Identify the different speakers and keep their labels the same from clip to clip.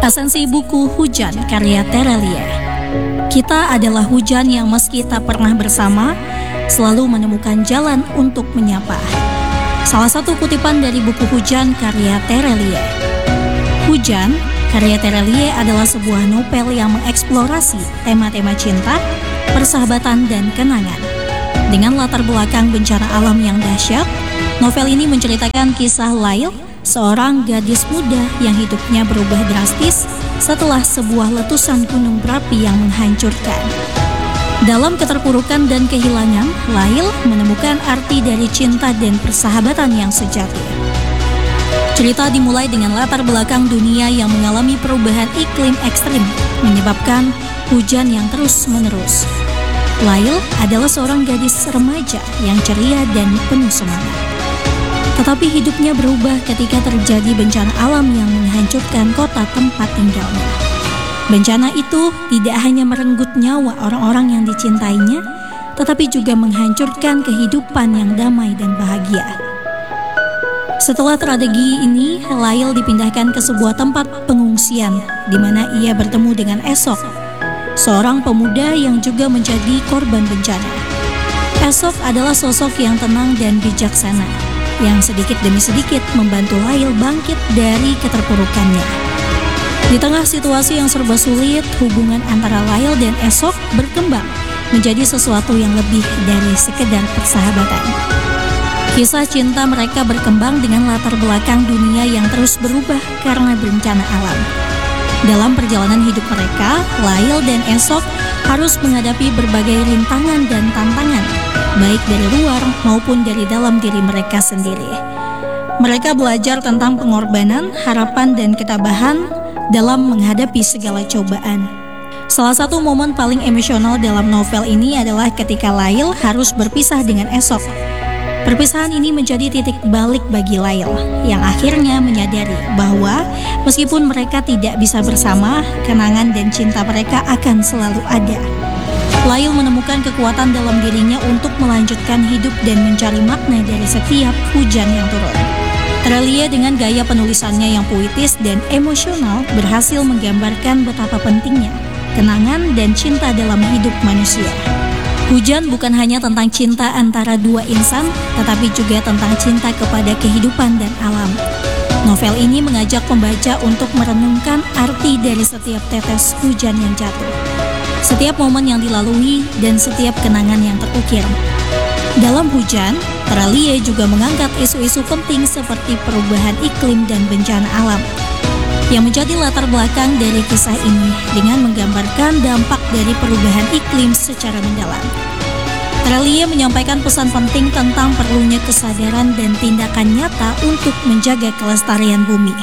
Speaker 1: Esensi buku Hujan karya Terelie. Kita adalah hujan yang meski tak pernah bersama, selalu menemukan jalan untuk menyapa. Salah satu kutipan dari buku Hujan karya Terelie. Hujan karya Terelie adalah sebuah novel yang mengeksplorasi tema-tema cinta, persahabatan, dan kenangan. Dengan latar belakang bencana alam yang dahsyat, novel ini menceritakan kisah Lail, seorang gadis muda yang hidupnya berubah drastis setelah sebuah letusan gunung berapi yang menghancurkan. Dalam keterpurukan dan kehilangan, Lail menemukan arti dari cinta dan persahabatan yang sejati. Cerita dimulai dengan latar belakang dunia yang mengalami perubahan iklim ekstrim, menyebabkan hujan yang terus-menerus. Lail adalah seorang gadis remaja yang ceria dan penuh semangat. Tetapi hidupnya berubah ketika terjadi bencana alam yang menghancurkan kota tempat tinggalnya. Bencana itu tidak hanya merenggut nyawa orang-orang yang dicintainya, tetapi juga menghancurkan kehidupan yang damai dan bahagia. Setelah tragedi ini, Lail dipindahkan ke sebuah tempat pengungsian, di mana ia bertemu dengan Esok, seorang pemuda yang juga menjadi korban bencana. Esok adalah sosok yang tenang dan bijaksana, yang sedikit demi sedikit membantu Lail bangkit dari keterpurukannya. Di tengah situasi yang serba sulit, hubungan antara Lail dan Esok berkembang menjadi sesuatu yang lebih dari sekedar persahabatan. Kisah cinta mereka berkembang dengan latar belakang dunia yang terus berubah karena bencana alam. Dalam perjalanan hidup mereka, Lail dan Esok harus menghadapi berbagai rintangan dan tantangan, baik dari luar maupun dari dalam diri mereka sendiri. Mereka belajar tentang pengorbanan, harapan, dan ketabahan dalam menghadapi segala cobaan. Salah satu momen paling emosional dalam novel ini adalah ketika Lail harus berpisah dengan Esok. Perpisahan ini menjadi titik balik bagi Lail, yang akhirnya menyadari bahwa meskipun mereka tidak bisa bersama, kenangan dan cinta mereka akan selalu ada. Lail menemukan kekuatan dalam dirinya untuk melanjutkan hidup dan mencari makna dari setiap hujan yang turun. Terelie dengan gaya penulisannya yang puitis dan emosional berhasil menggambarkan betapa pentingnya kenangan dan cinta dalam hidup manusia. Hujan bukan hanya tentang cinta antara dua insan, tetapi juga tentang cinta kepada kehidupan dan alam. Novel ini mengajak pembaca untuk merenungkan arti dari setiap tetes hujan yang jatuh, setiap momen yang dilalui, dan setiap kenangan yang terukir. Dalam Hujan, Terelie juga mengangkat isu-isu penting seperti perubahan iklim dan bencana alam, yang menjadi latar belakang dari kisah ini dengan menggambarkan dampak dari perubahan iklim secara mendalam. Terelie menyampaikan pesan penting tentang perlunya kesadaran dan tindakan nyata untuk menjaga kelestarian bumi.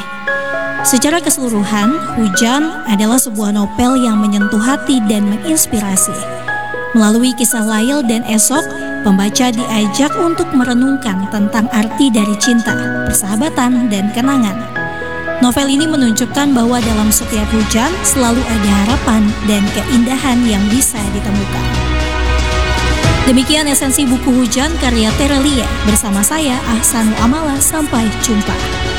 Speaker 1: Secara keseluruhan, Hujan adalah sebuah novel yang menyentuh hati dan menginspirasi. Melalui kisah Lail dan Esok, pembaca diajak untuk merenungkan tentang arti dari cinta, persahabatan, dan kenangan. Novel ini menunjukkan bahwa dalam setiap hujan selalu ada harapan dan keindahan yang bisa ditemukan. Demikian esensi buku Hujan karya Terelie bersama saya Ahsanul Amala. Sampai jumpa.